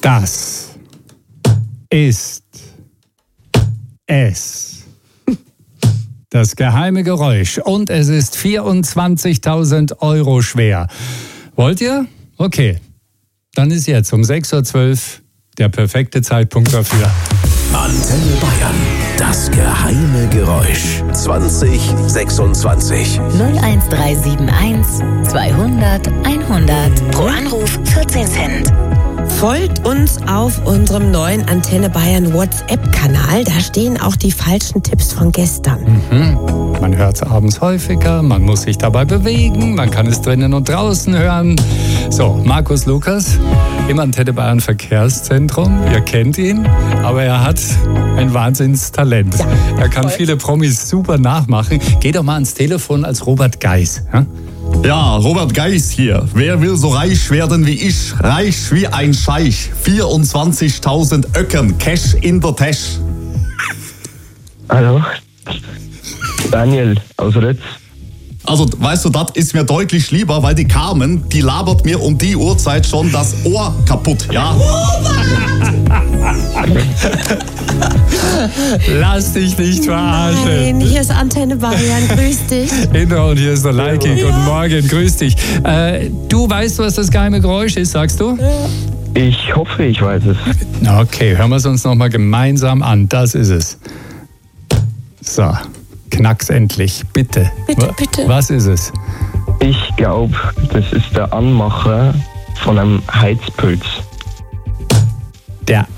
Das ist es. Das geheime Geräusch. Und es ist 24.000 Euro schwer. Wollt ihr? Okay. Dann ist jetzt um 6.12 Uhr der perfekte Zeitpunkt dafür. Antenne Bayern. Das geheime Geräusch. 2026. 01371 200 100. Pro Anruf 14 Cent. Folgt uns auf unserem neuen Antenne Bayern WhatsApp-Kanal. Da stehen auch die falschen Tipps von gestern. Man hört es abends häufiger, man muss sich dabei bewegen, man kann es drinnen und draußen hören. So, Markus Lukas im Antenne Bayern Verkehrszentrum. Ihr kennt ihn, aber er hat ein Wahnsinnstalent. Ja, er kann voll. viele Promis super nachmachen. Geh doch mal ans Telefon als Robert Geis. Ja? Ja, Robert Geis hier. Wer will so reich werden wie ich? Reich wie ein Scheich. 24.000 Öcken, Cash in der Tasche. Hallo, Daniel aus Rötz. Also, weißt du, das ist mir deutlich lieber, weil die Carmen, die labert mir um die Uhrzeit schon das Ohr kaputt, ja? Lass dich nicht verarschen. Nein, hier ist Antenne Bayern. Grüß dich. Intro und hier ist der Leiki. Guten Morgen, grüß dich. Du weißt, was das geheime Geräusch ist, sagst du? Ich hoffe, ich weiß es. Okay, hören wir es uns nochmal gemeinsam an. Das ist es. So, knack's endlich. Bitte. Bitte. Was ist es? Ich glaube, das ist der Anmacher von einem Heizpilz. Der